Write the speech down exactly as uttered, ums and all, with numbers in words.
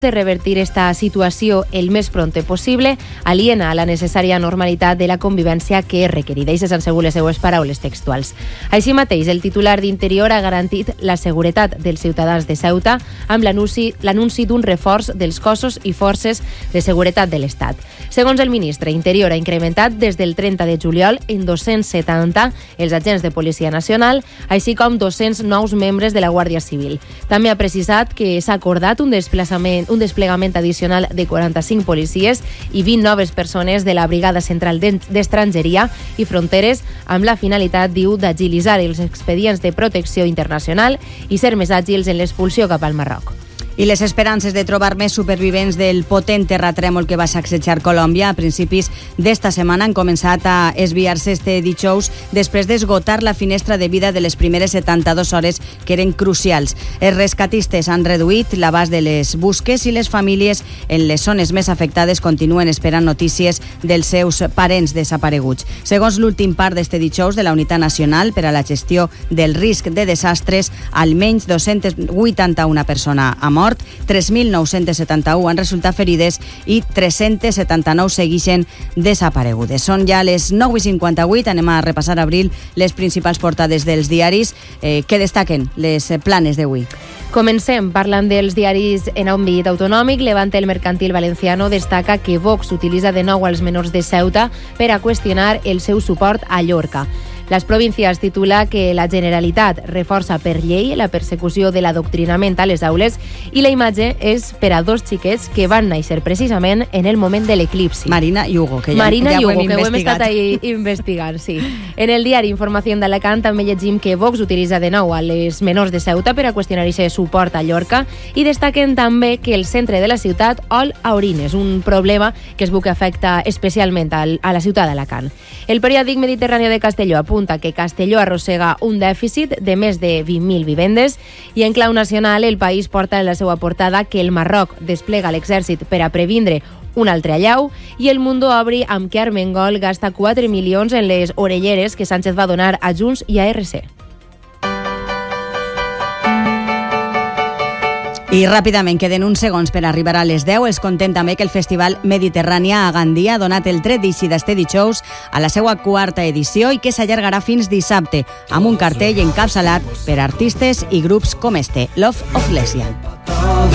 de revertir esta situació el més pronte possible, aliena a la necessària normalitat de la convivència que és requerida. I s'han segut les seues paraules textuals. Així mateix, el titular d'Interior ha garantit la seguretat dels ciutadans de Ceuta amb l'anunci l'anunci d'un reforç dels cossos i forces de seguretat de l'Estat. Segons el ministre, Interior ha incrementat des del trenta de juliol en dos-cents setanta els agents de Policia Nacional, així com dos-cents nous membres de la Guàrdia Civil. També ha precisat que s'ha acordat un desplaçament un desplegament addicional de quaranta-cinc policies i vint noves persones de la Brigada Central d'Estrangeria i Fronteres amb la finalitat, diu, d'agilitzar els expedients de protecció internacional i ser més àgils en l'expulsió cap al Marroc. I les esperances de trobar més supervivents del potent terratrèmol que va sacsejar Colòmbia a principis d'esta setmana han començat a esviar-se este dijous després d'esgotar la finestra de vida de les primeres setanta-dues hores que eren crucials. Els rescatistes han reduït l'abast de les busques i les famílies en les zones més afectades continuen esperant notícies dels seus parents desapareguts. Segons l'últim part d'este dijous de la Unitat Nacional per a la Gestió del Risc de Desastres, almenys dos-cents vuitanta-una persones han mort, tres mil nou-cents setanta-u han resultat ferides i tres-cents setanta-nou segueixen desaparegudes. Són ja les nou i cinquanta-vuit, anem a repassar a abril les principals portades dels diaris eh, que destaquen les planes d'avui. Comencem parlant dels diaris en àmbit autonòmic. Levante, el Mercantil Valenciano, destaca que Vox utilitza de nou els menors de Ceuta per a qüestionar el seu suport a Llorca. Las Provincias titula que la Generalitat reforça per llei la persecució de l'adoctrinament a les aules i la imatge és per a dos xiquets que van néixer precisament en el moment de l'eclipsi. Marina i Hugo, que ja, Marina ja i Hugo, ho hem que investigat. ho hem estat ahí investigant, sí. En el diari Informació d'Alacant també llegim que Vox utilitza de nou a les menors de Ceuta per a qüestionar aquest suport a Llorca i destaquen també que el centre de la ciutat ol a orines, un problema que es veu que afecta especialment a la ciutat d'Alacant. El periòdic Mediterrani de Castelló apunta que Castelló arrossega un dèficit de més de vint mil vivendes i en clau nacional El País porta en la seva portada que el Marroc desplega l'exèrcit per a previndre un altre allau i El Mundo obri amb que Armengol gasta quatre milions en les orelleres que Sánchez va donar a Junts i a R C. I ràpidament, queden uns segons per arribar a les deu. Els contem també que el Festival Mediterrània a Gandia ha donat el tret d'eixida este dijous a la seva quarta edició i que s'allargarà fins dissabte amb un cartell encapçalat per artistes i grups com este, Love of Lesbian.